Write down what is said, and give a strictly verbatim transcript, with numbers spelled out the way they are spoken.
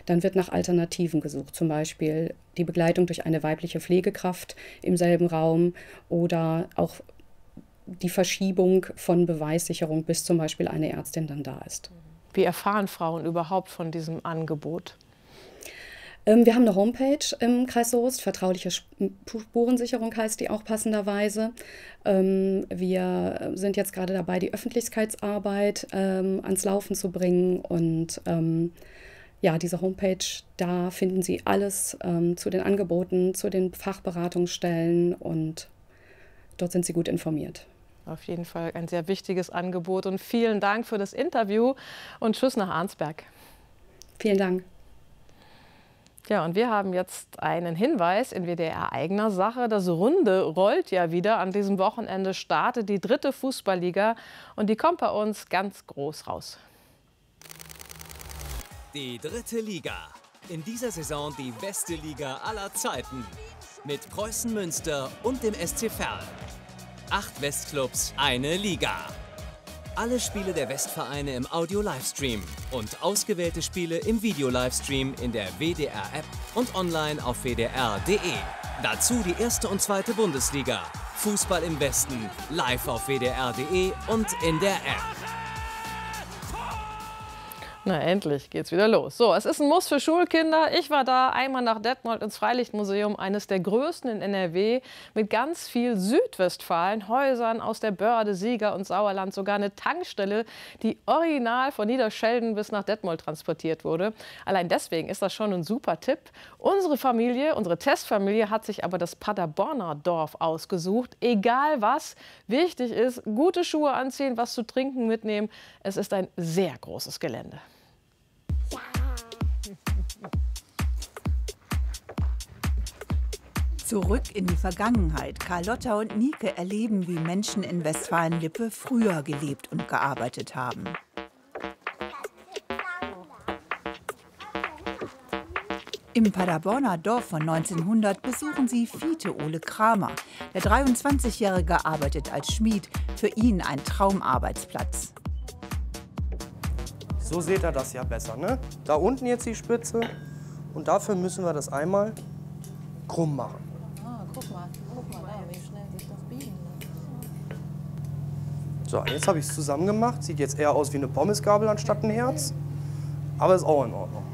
dann wird nach Alternativen gesucht, zum Beispiel die Begleitung durch eine weibliche Pflegekraft im selben Raum oder auch die Verschiebung von Beweissicherung, bis zum Beispiel eine Ärztin dann da ist. Wie erfahren Frauen überhaupt von diesem Angebot? Ähm, wir haben eine Homepage im Kreis Soest, vertrauliche Spurensicherung heißt die auch passenderweise. Ähm, wir sind jetzt gerade dabei, die Öffentlichkeitsarbeit ähm, ans Laufen zu bringen und ähm, ja, diese Homepage, da finden Sie alles ähm, zu den Angeboten, zu den Fachberatungsstellen und dort sind Sie gut informiert. Auf jeden Fall ein sehr wichtiges Angebot und vielen Dank für das Interview und tschüss nach Arnsberg. Vielen Dank. Ja, und wir haben jetzt einen Hinweis in W D R eigener Sache. Das Runde rollt ja wieder. An diesem Wochenende startet die dritte Fußballliga und die kommt bei uns ganz groß raus. Die dritte Liga. In dieser Saison die beste Liga aller Zeiten. Mit Preußen Münster und dem S C Verl. Acht Westclubs, eine Liga. Alle Spiele der Westvereine im Audio-Livestream und ausgewählte Spiele im Video-Livestream in der W D R-App und online auf w d r punkt de. Dazu die erste und zweite Bundesliga. Fußball im Westen, live auf w d r punkt de und in der App. Na, endlich geht's wieder los. So, es ist ein Muss für Schulkinder. Ich war da einmal nach Detmold ins Freilichtmuseum, eines der größten in N R W, mit ganz viel Südwestfalen, Häusern aus der Börde, Sieger und Sauerland, sogar eine Tankstelle, die original von Niederschelden bis nach Detmold transportiert wurde. Allein deswegen ist das schon ein super Tipp. Unsere Familie, unsere Testfamilie hat sich aber das Paderborner Dorf ausgesucht. Egal was, wichtig ist, gute Schuhe anziehen, was zu trinken mitnehmen. Es ist ein sehr großes Gelände. Zurück in die Vergangenheit. Carlotta und Nike erleben, wie Menschen in Westfalen-Lippe früher gelebt und gearbeitet haben. Im Paderborner Dorf von neunzehnhundert besuchen sie Fiete Ole Kramer. Der dreiundzwanzigjährige arbeitet als Schmied. Für ihn ein Traumarbeitsplatz. So seht ihr das ja besser, ne? Da unten jetzt die Spitze und dafür müssen wir das einmal krumm machen. Ah, guck mal, guck mal da, wie schnell sich das biegen lässt. So, jetzt habe ich es zusammen gemacht. Sieht jetzt eher aus wie eine Pommesgabel anstatt ein Herz. Aber ist auch in Ordnung.